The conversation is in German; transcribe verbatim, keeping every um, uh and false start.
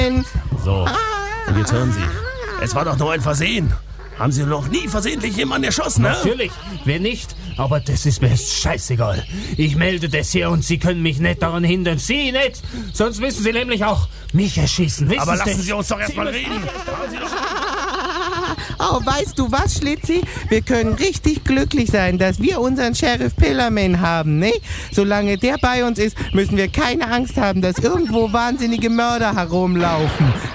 So, und jetzt hören Sie. Es war doch nur ein Versehen. Haben Sie noch nie versehentlich jemanden erschossen, ne? Natürlich, wer nicht? Aber das ist mir jetzt scheißegal. Ich melde das hier und Sie können mich nicht daran hindern. Sie nicht! Sonst müssen Sie nämlich auch mich erschießen. Wissen Aber Sie lassen das? Sie uns doch erst mal reden. Oh, weißt du was, Schlitzi? Wir können richtig glücklich sein, dass wir unseren Sheriff Pillerman haben, ne? Solange der bei uns ist, müssen wir keine Angst haben, dass irgendwo wahnsinnige Mörder herumlaufen.